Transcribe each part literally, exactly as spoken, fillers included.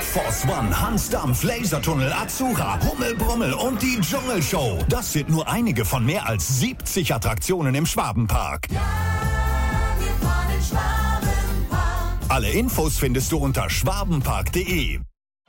Force One, Hansdampf, Lasertunnel, Azura, Hummelbrummel und die Dschungelshow. Das sind nur einige von mehr als siebzig Attraktionen im Schwabenpark. Ja, wir fahren in Schwabenpark. Alle Infos findest du unter schwabenpark punkt de.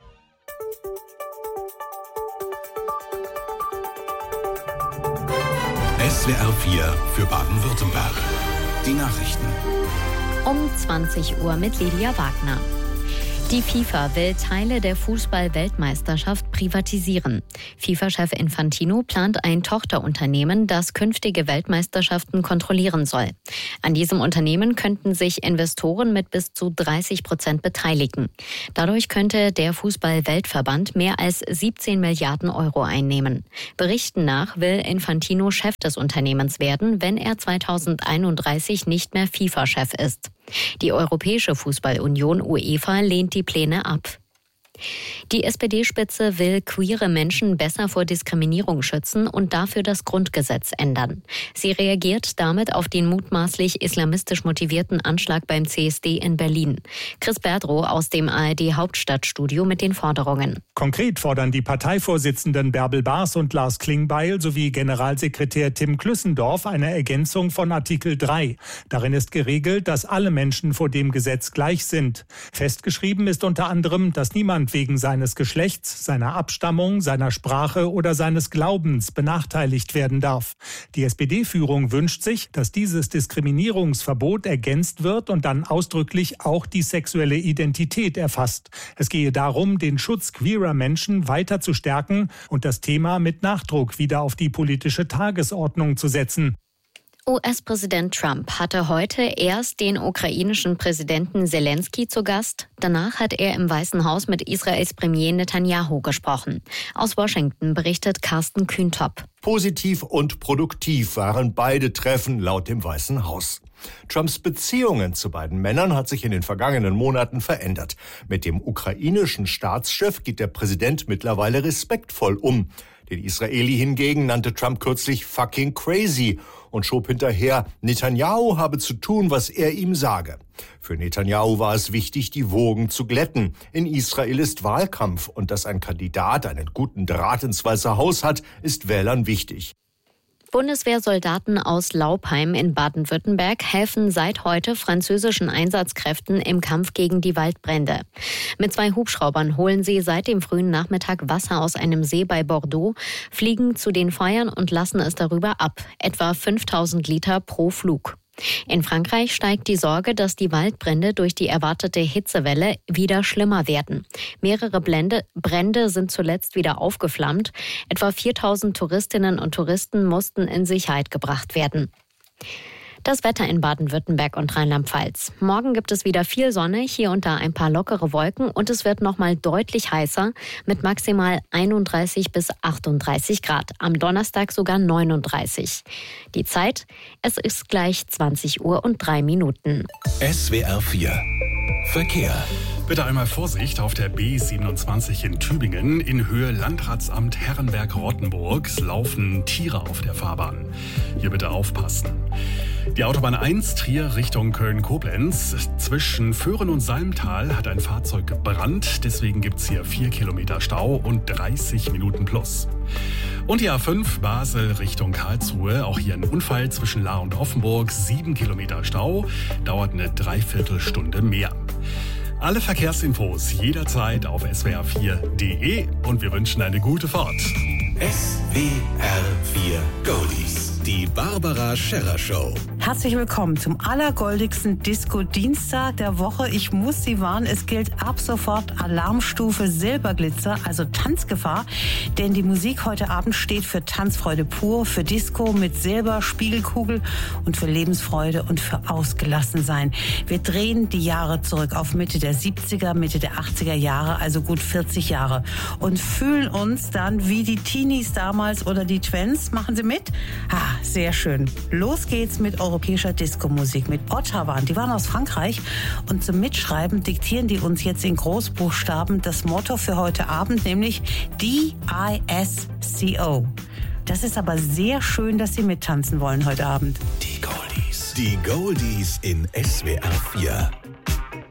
S W R vier für Baden-Württemberg. Die Nachrichten. Um zwanzig Uhr mit Lydia Wagner. Die FIFA will Teile der Fußball-Weltmeisterschaft privatisieren. FIFA-Chef Infantino plant ein Tochterunternehmen, das künftige Weltmeisterschaften kontrollieren soll. An diesem Unternehmen könnten sich Investoren mit bis zu dreißig Prozent beteiligen. Dadurch könnte der Fußball-Weltverband mehr als siebzehn Milliarden Euro einnehmen. Berichten nach will Infantino Chef des Unternehmens werden, wenn er zweitausendeinunddreißig nicht mehr FIFA-Chef ist. Die Europäische Fußballunion UEFA lehnt die Pläne ab. Die S P D-Spitze will queere Menschen besser vor Diskriminierung schützen und dafür das Grundgesetz ändern. Sie reagiert damit auf den mutmaßlich islamistisch motivierten Anschlag beim C S D in Berlin. Chris Berdrow aus dem A R D-Hauptstadtstudio mit den Forderungen. Konkret fordern die Parteivorsitzenden Bärbel Baas und Lars Klingbeil sowie Generalsekretär Tim Klüssendorf eine Ergänzung von Artikel drei. Darin ist geregelt, dass alle Menschen vor dem Gesetz gleich sind. Festgeschrieben ist unter anderem, dass niemand wegen seines Geschlechts, seiner Abstammung, seiner Sprache oder seines Glaubens benachteiligt werden darf. Die S P D-Führung wünscht sich, dass dieses Diskriminierungsverbot ergänzt wird und dann ausdrücklich auch die sexuelle Identität erfasst. Es gehe darum, den Schutz queerer Menschen weiter zu stärken und das Thema mit Nachdruck wieder auf die politische Tagesordnung zu setzen. U S-Präsident Trump hatte heute erst den ukrainischen Präsidenten Zelensky zu Gast. Danach hat er im Weißen Haus mit Israels Premier Netanyahu gesprochen. Aus Washington berichtet Carsten Kühntop. Positiv und produktiv waren beide Treffen laut dem Weißen Haus. Trumps Beziehungen zu beiden Männern hat sich in den vergangenen Monaten verändert. Mit dem ukrainischen Staatschef geht der Präsident mittlerweile respektvoll um. Den Israeli hingegen nannte Trump kürzlich fucking crazy und schob hinterher, Netanyahu habe zu tun, was er ihm sage. Für Netanyahu war es wichtig, die Wogen zu glätten. In Israel ist Wahlkampf und dass ein Kandidat einen guten Draht ins Weiße Haus hat, ist Wählern wichtig. Bundeswehrsoldaten aus Laupheim in Baden-Württemberg helfen seit heute französischen Einsatzkräften im Kampf gegen die Waldbrände. Mit zwei Hubschraubern holen sie seit dem frühen Nachmittag Wasser aus einem See bei Bordeaux, fliegen zu den Feuern und lassen es darüber ab, etwa fünftausend Liter pro Flug. In Frankreich steigt die Sorge, dass die Waldbrände durch die erwartete Hitzewelle wieder schlimmer werden. Mehrere Blende, Brände sind zuletzt wieder aufgeflammt. Etwa viertausend Touristinnen und Touristen mussten in Sicherheit gebracht werden. Das Wetter in Baden-Württemberg und Rheinland-Pfalz. Morgen gibt es wieder viel Sonne, hier und da ein paar lockere Wolken und es wird nochmal deutlich heißer mit maximal einunddreißig bis achtunddreißig Grad. Am Donnerstag sogar neununddreißig. Die Zeit, es ist gleich zwanzig Uhr und drei Minuten. S W R vier Verkehr. Bitte einmal Vorsicht auf der B siebenundzwanzig in Tübingen. In Höhe Landratsamt Herrenberg-Rottenburg laufen Tiere auf der Fahrbahn. Hier bitte aufpassen. Die Autobahn eins Trier Richtung Köln-Koblenz. Zwischen Föhren und Salmtal hat ein Fahrzeug gebrannt. Deswegen gibt es hier vier Kilometer Stau und dreißig Minuten plus. Und die A fünf Basel Richtung Karlsruhe. Auch hier ein Unfall zwischen Lahr und Offenburg. sieben Kilometer Stau. Dauert eine Dreiviertelstunde mehr. Alle Verkehrsinfos jederzeit auf S W R vier punkt de und wir wünschen eine gute Fahrt. S W R vier Goldies. Die Barbara Scherrer Show. Herzlich willkommen zum allergoldigsten Disco-Dienstag der Woche. Ich muss Sie warnen, es gilt ab sofort Alarmstufe Silberglitzer, also Tanzgefahr. Denn die Musik heute Abend steht für Tanzfreude pur, für Disco mit Silber, Spiegelkugel und für Lebensfreude und für Ausgelassensein. Wir drehen die Jahre zurück auf Mitte der siebziger, Mitte der achtziger Jahre, also gut vierzig Jahre. Und fühlen uns dann wie die Teenies damals oder die Twents. Machen Sie mit? Ah, sehr schön. Los geht's mit europäischer Disco-Musik, mit Ottawa. Die waren aus Frankreich und zum Mitschreiben diktieren die uns jetzt in Großbuchstaben das Motto für heute Abend, nämlich D I S C O. Das ist aber sehr schön, dass Sie mittanzen wollen heute Abend. Die Goldies. Die Goldies in S W R vier.